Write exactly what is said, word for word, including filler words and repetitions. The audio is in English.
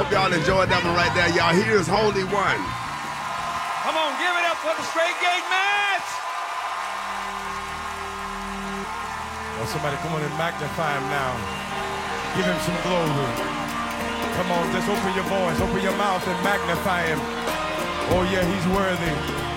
hope y'all enjoyed that one right there. Y'all, here's Holy One. Come on, give it up for the straight gate match. Well, somebody come on and magnify him now. Give him some glory. Come on, just open your voice, open your mouth and magnify him. Oh yeah, he's worthy.